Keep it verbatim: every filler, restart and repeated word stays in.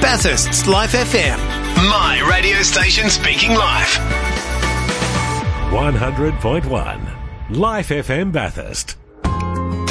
Bathurst's Life F M. My radio station speaking live. one hundred point one Life F M Bathurst.